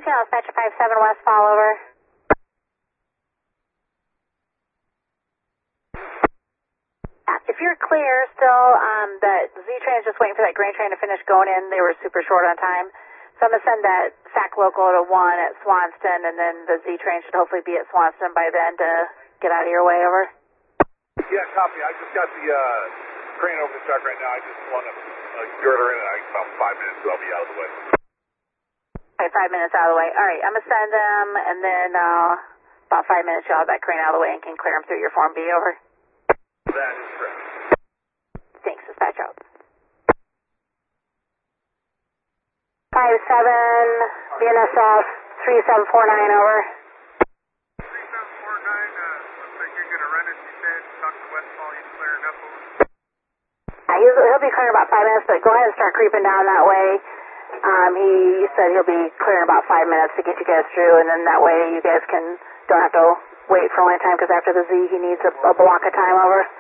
Channel Dispatcher 57 West, fall over. If you're clear still, the Z train is just waiting for that grain train to finish going in. They were super short on time. So I'm going to send that SAC local to 1 at Swanston, and then the Z train should hopefully be at Swanston by then to get out of your way, over. Yeah, copy. I just got the crane over the truck right now. I just want to girder in it. About 5 minutes, so I'll be out of the way. Okay, 5 minutes out of the way. All right, I'm going to send them, and then about 5 minutes you'll have that crane out of the way and can clear them through your Form B, over. That is correct. Thanks, dispatch out. 57, BNSF 3749, over. 3749, looks like you're going to run it, you said. Talk to Westfall, he's clearing up over. He'll be clearing about 5 minutes, but go ahead and start creeping down that way. He said he'll be clearing about 5 minutes to get you guys through, and then that way you guys don't have to wait for a long time, because after the Z he needs a block of time, over.